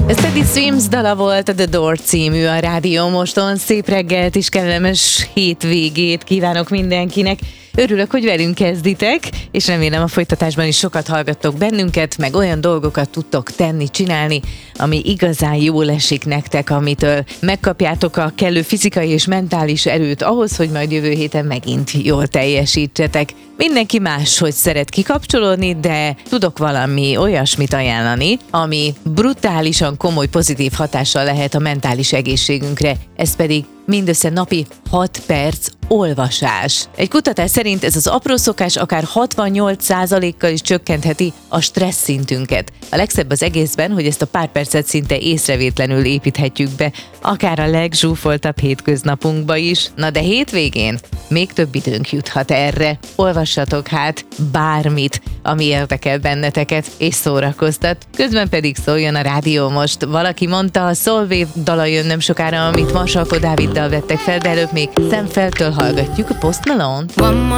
Ez Teddy Swims dala volt, a The Door című a Rádió Moston. Szép reggelt és kellemes hétvégét kívánok mindenkinek. Örülök, hogy velünk kezditek, és remélem a folytatásban is sokat hallgattok bennünket, meg olyan dolgokat tudtok tenni, csinálni, ami igazán jól esik nektek, amitől megkapjátok a kellő fizikai és mentális erőt ahhoz, hogy majd jövő héten megint jól teljesítsetek. Mindenki máshogy szeret kikapcsolódni, de tudok valami olyasmit ajánlani, ami brutálisan komoly pozitív hatással lehet a mentális egészségünkre, ez pedig mindössze napi 6 perc olvasás. Egy kutatás szerint ez az apró szokás akár 68%-kal is csökkentheti a stressz szintünket. A legszebb az egészben, hogy ezt a pár percet szinte észrevétlenül építhetjük be, akár a legzsúfoltabb hétköznapunkba is. Na de hétvégén még több időnk juthat erre. Olvassatok hát bármit, ami érdekel benneteket és szórakoztat. Közben pedig szóljon a rádió most. Valaki mondta, a Solwave dala jön nem sokára, amit Marsalko Dáviddal vettek fel, de előbb még Sam Feltől hallgatjuk a Post Malone.